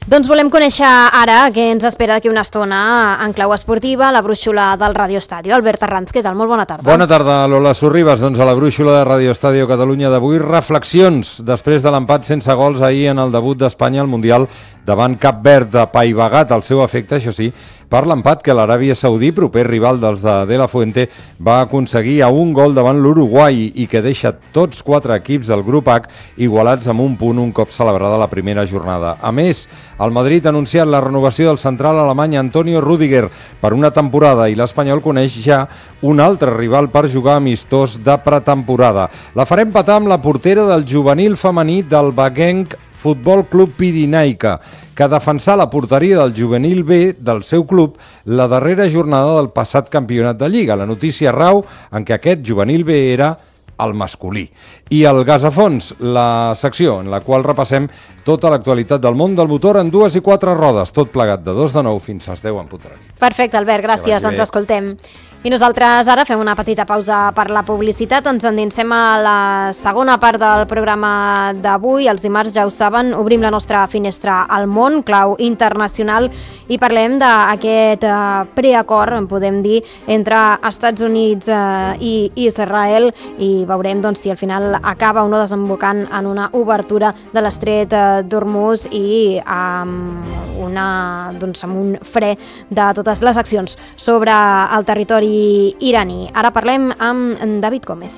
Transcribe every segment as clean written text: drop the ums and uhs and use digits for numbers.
Doncs volem conèixer ara què ens espera d'aquí una estona en clau esportiva, la brúixola del Radio Estadio. Albert Arranz, què tal? Molt bona tarda. Bona tarda, Lola Sorribas. Doncs a la brúixola de Radio Estadio Catalunya d'avui, reflexions després de l'empat sense gols ahir en el debut d'Espanya al Mundial davant Cap Verd, apaivagat al seu efecte, això sí, per l'empat que l'Aràbia Saudí, proper rival dels de la Fuente, va aconseguir a un gol davant l'Uruguai i que deixa tots 4 equips del grup H igualats amb un punt un cop celebrada la primera jornada. A més, el Madrid ha anunciat la renovació del central alemany Antonio Rüdiger per una temporada i l'Espanyol coneix ja un altre rival per jugar amistós de pretemporada. La farem patar amb la portera del juvenil femení del Bagenc Futbol Club Pirinaica, que defensà la porteria del juvenil B del seu club la darrera jornada del passat campionat de Lliga. La notícia rau en què aquest juvenil B era el masculí. I el Gas a Fons, la secció en la qual repassem tota l'actualitat del món del motor en 2 i 4 rodes, tot plegat de 2 de 9 fins als 10 en punta. Perfecte, Albert, gràcies, ens escoltem. I nosaltres ara fem una petita pausa per la publicitat, ens endinsem a la segona part del programa d'avui. Els dimarts, ja ho saben, obrim la nostra finestra al món, clau internacional, i parlem d'aquest preacord, en podem dir, entre Estats Units i Israel, i veurem doncs, si al final acaba o no desembocant en una obertura de l'estret d'Hormuz i amb un fre de totes les accions sobre el territori iraní. Ara parlem amb David Gómez.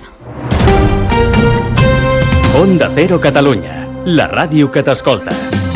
Onda Cero Catalunya, la ràdio que t'escolta.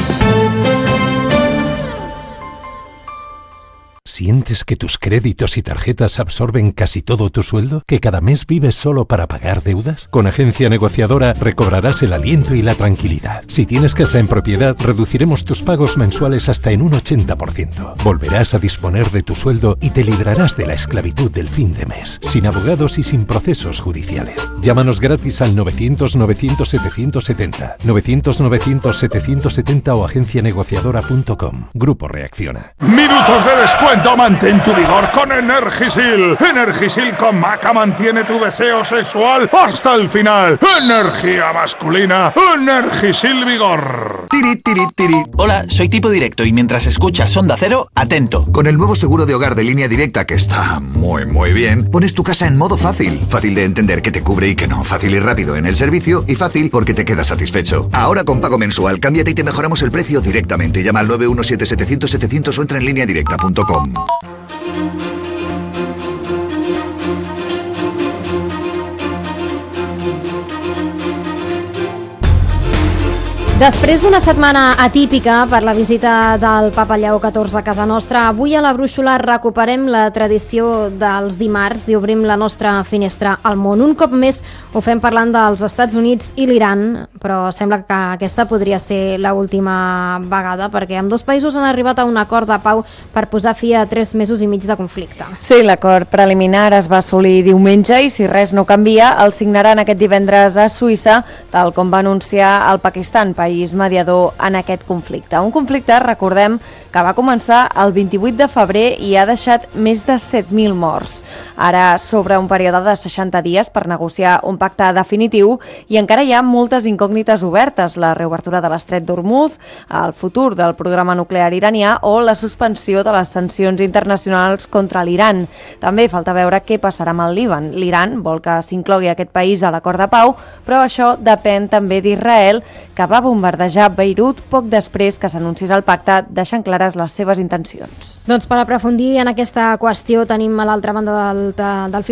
¿Sientes que tus créditos y tarjetas absorben casi todo tu sueldo? ¿Que cada mes vives solo para pagar deudas? Con Agencia Negociadora recobrarás el aliento y la tranquilidad. Si tienes casa en propiedad, reduciremos tus pagos mensuales hasta en un 80%. Volverás a disponer de tu sueldo y te librarás de la esclavitud del fin de mes, sin abogados y sin procesos judiciales. Llámanos gratis al 900-900-770, 900-900-770 o agencianegociadora.com. Grupo Reacciona. Minutos de descuento. Mantén tu vigor con Energisil. Energisil con Maca mantiene tu deseo sexual hasta el final. Energía masculina. Energisil Vigor. Tiri, tiri, tiri. Hola, soy Tipo Directo y mientras escuchas Onda Cero, atento. Con el nuevo seguro de hogar de Línea Directa, que está muy bien, pones tu casa en modo fácil. Fácil de entender que te cubre y que no. Fácil y rápido en el servicio y fácil porque te quedas satisfecho. Ahora con pago mensual, cámbiate y te mejoramos el precio directamente. Llama al 917-700-700 o entra en lineadirecta.com. Després d'una setmana atípica per la visita del Papa Lleó XIV a casa nostra, avui a la brúixola recuperem la tradició dels dimarts i obrim la nostra finestra al món. Un cop més ho fem parlant dels Estats Units i l'Iran, però sembla que aquesta podria ser l'última vegada, perquè ambdós països han arribat a un acord de pau per posar fi a 3 mesos i mig de conflicte. Sí, l'acord preliminar es va assolir diumenge i si res no canvia, el signaran aquest divendres a Suïssa, tal com va anunciar el Pakistan, país mediador en aquest conflicte. Un conflicte, recordem, que va començar el 28 de febrer i ha deixat més de 7.000 morts. Ara s'obre un període de 60 dies per negociar un pacte definitiu i encara hi ha moltes incògnites obertes, la reobertura de l'estret d'Hormuz, el futur del programa nuclear iranià o la suspensió de les sancions internacionals contra l'Iran. També falta veure què passarà amb el Líban. L'Iran vol que s'inclogui aquest país a l'acord de pau, però això depèn també d'Israel, que va bombardejar Beirut poc després que s'anunciés el pacte, deixant clares les seves intencions. Doncs per aprofundir en aquesta qüestió tenim a l'altra banda del